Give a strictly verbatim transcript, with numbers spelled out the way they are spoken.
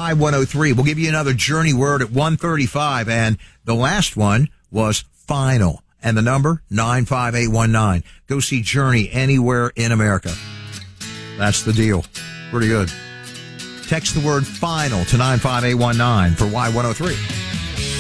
Y one oh three. We'll give you another Journey word at one thirty-five, and the last one was final. And the number, nine five eight one nine. Go see Journey anywhere in America. That's the deal. Pretty good. Text the word final to nine five eight one nine for Y one oh three.